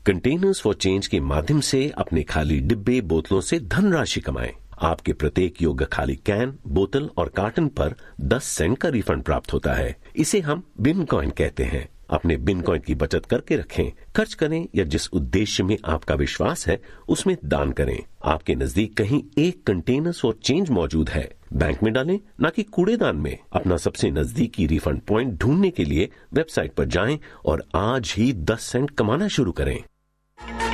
Containers for change के माध्यम से अपने खाली डिब्बे बोतलों से धनराशि कमाएं। आपके प्रत्येक योग्य खाली कैन, बोतल और कार्टन पर 10 सेंट का रिफंड प्राप्त होता है। इसे हम बिन कॉइन कहते हैं। अपने बिन कॉइन की बचत करके रखें, खर्च करें या जिस उद्देश्य में आपका विश्वास है उसमें दान करें। आपके नजदीक कहीं एक कंटेनर्स फॉर चेंज मौजूद है, बैंक में डालें, ना कि कूड़ेदान में। अपना सबसे नजदीकी रिफंड पॉइंट ढूंढने के लिए वेबसाइट पर जाएं और आज ही 10 सेंट कमाना शुरू करें।